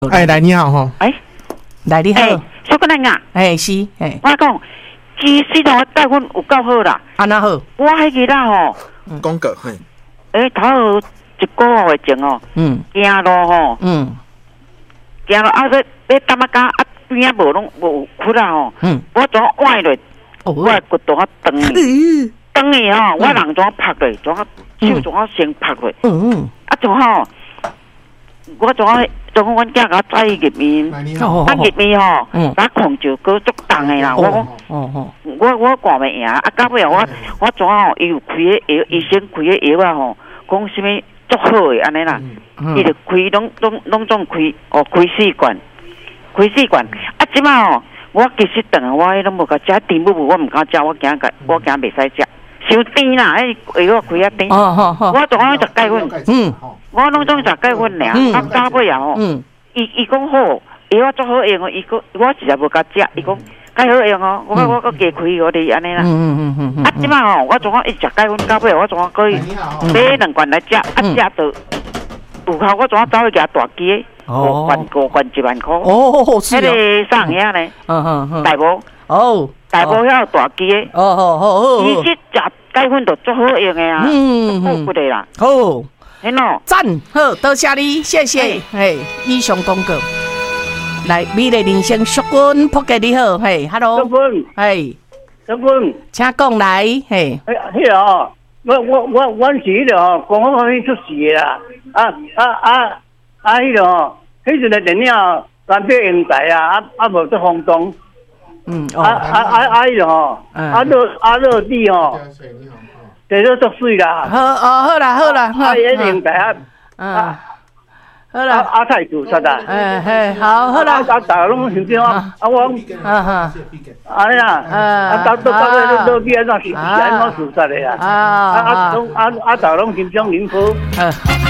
哎，来你好哈！ 哎， 来你好， 小姑娘啊， 哎是，哎， 我讲，其实我带阮有够好啦。 安那好？ 我迄日啦吼， 讲过嘿， 头一个月前哦，行路吼，行路要搭马甲边啊无窟啦吼，我怎歪落，我骨头啊长去吼，我人怎拍落，怎手怎先拍落，怎吼，我怎阮囝甲载入面，入面吼，打控就搁足重的啦，我赶袂赢，到尾我怎吼，伊有开个药，医生开个药啊吼，讲啥物足好诶安尼啦，伊就开拢总开4罐，即摆吼，我其实顿下我迄拢无甲食，甜不我毋敢食，我惊袂使食。伤甜啦，药开啊甜。我总爱食钙粉，我拢总食钙粉尔。到尾啊吼，伊讲好，药足好用哦。我实在无甲食，伊讲介好用哦。我加开我哋安尼啦。即摆吼，我总爱一食钙粉，到尾我总爱可以买2罐来食，食到有效，我总爱走去夹大机的，5罐1万块。迄个上遐呢，大无。大埔遐有大机的，伊即食钙粉就足好用的啊，好骨的啦。 好， 嘿喏， 赞好，多谢你，谢谢。嘿，以上广告，来美丽人生淑君仆给你好，嘿 ，hello， 淑君， 嘿， 淑君， 请讲来，嘿。 迄个哦，我是迄个哦，公安方面出事的啦，迄个哦，迄阵的电影单表用台啊，无做轰动。迄个吼，落地吼，地都足水啦。 好啦， 迄年代好啦，太自杀啦。 好啦。 大家拢想着我，安尼啦，到落地啊，那是安怎自杀的啊？大家拢心中灵符。